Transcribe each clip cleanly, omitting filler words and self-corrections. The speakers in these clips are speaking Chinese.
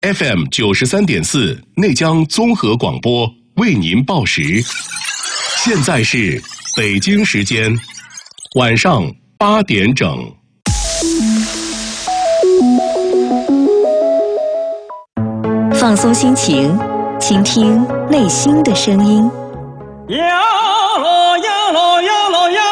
FM 93.4内江综合广播为您报时。现在是北京时间晚上8点整。 放松心情，倾听内心的声音。 呀喽呀喽呀喽呀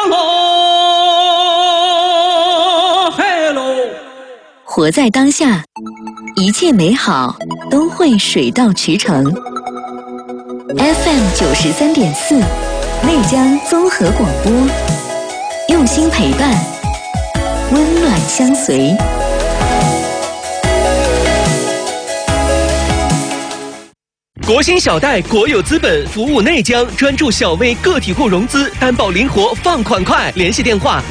喽，嘿喽！ 活在当下，一切美好都会水到渠成。FM 93.4内江综合广播，用心陪伴，温暖相随。 国兴小贷国有资本服务内江，专注小微个体户融资，担保灵活，放款快。联系电话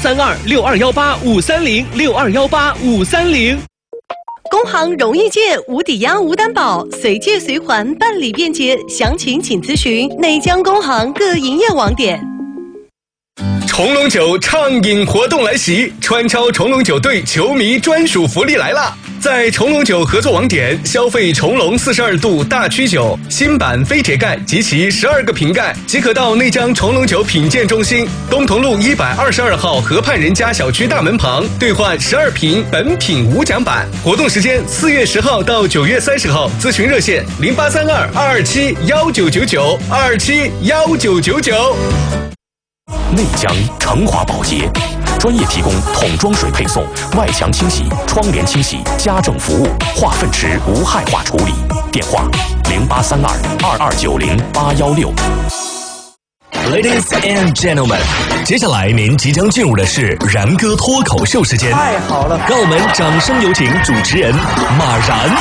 0832-6218-530，6218-530。 工行容易借，无抵押无担保，随借随还，办理便捷。详情请咨询内江工行各营业网点。 重龙酒畅饮活动来袭，川超重龙酒队球迷专属福利来了！在重龙酒合作网点消费重龙42度大曲酒新版飞铁盖及其12个瓶盖，即可到内江重龙酒品鉴中心东同路122号河畔人家小区大门旁兑换12瓶本品无奖版。活动时间4月10号到9月30号，咨询热线0832-227-1999 227-1999。 内江成华保洁专业提供桶装水配送、外墙清洗、窗帘清洗、家政服务、化粪池无害化处理。电话0832-2290-816。 Ladies and gentlemen， 接下来您即将进入的是然哥脱口秀时间。 太好了， 让我们掌声有请主持人马然。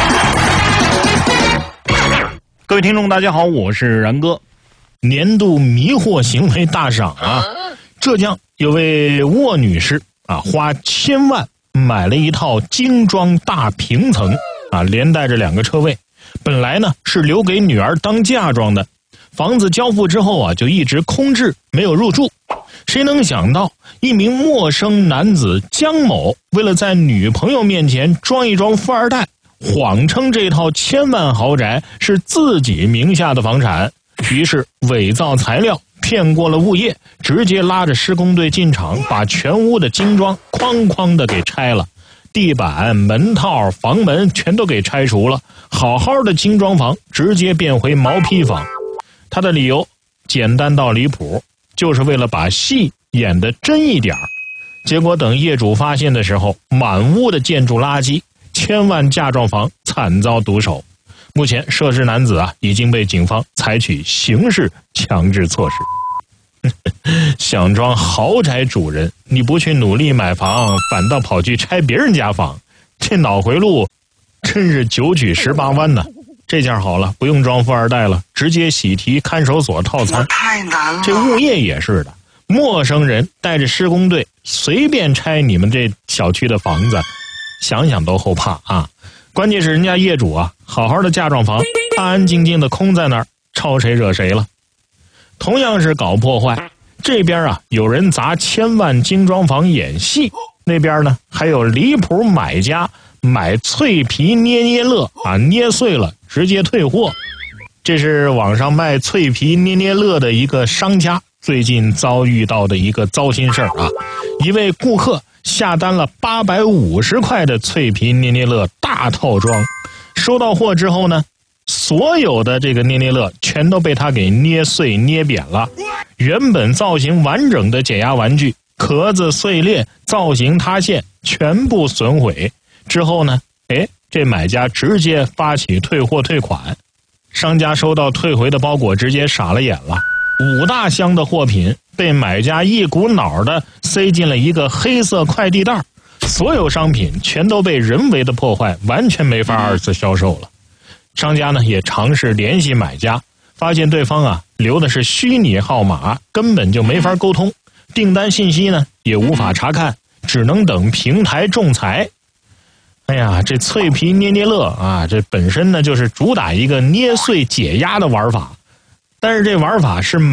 各位听众大家好，我是然哥。年度迷惑行为大赏啊，浙江有位沃女士啊，花1000万买了一套精装大平层啊，连带着2个车位，本来呢是留给女儿当嫁妆的。房子交付之后啊，就一直空置，没有入住。谁能想到，一名陌生男子江某，为了在女朋友面前装一装富二代，谎称这套1000万豪宅是自己名下的房产，于是伪造材料，骗过了物业，直接拉着施工队进场，把全屋的精装哐哐的给拆了，地板、门套、房门全都给拆除了，好好的精装房直接变回毛坯房。他的理由简单到离谱，就是为了把戏演得真一点。结果等业主发现的时候，满屋的建筑垃圾，1000万嫁妆房惨遭毒手。目前涉事男子啊已经被警方采取刑事强制措施。想装豪宅主人，你不去努力买房，反倒跑去拆别人家房，这脑回路真是9曲18弯呢。这下好了，不用装富二代了，直接喜提看守所套餐。 太难了。 这物业也是的，陌生人带着施工队随便拆你们这小区的房子，想想都后怕啊。关键是人家业主啊，好好的嫁妆房，安安静静的空在那儿，招谁惹谁了？同样是搞破坏，这边啊有人砸1000万精装房演戏，那边呢还有离谱买家买脆皮捏捏乐啊，捏碎了直接退货。这是网上卖脆皮捏捏乐的一个商家最近遭遇到的一个糟心事儿啊！一位顾客下单了850块的脆皮捏捏乐大套装，收到货之后呢，所有的这个捏捏乐全都被他给捏碎捏扁了。原本造型完整的解压玩具壳子碎裂，造型塌陷，全部损毁。之后呢，这买家直接发起退货退款。商家收到退回的包裹直接傻了眼了，5大箱的货品被买家一股脑的塞进了一个黑色快递袋，所有商品全都被人为的破坏，完全没法二次销售了。商家呢也尝试联系买家，发现对方啊留的是虚拟号码，根本就没法沟通，订单信息呢也无法查看，只能等平台仲裁。哎呀，这脆皮捏捏乐啊，这本身呢就是主打一个捏碎解压的玩法，但是这玩法是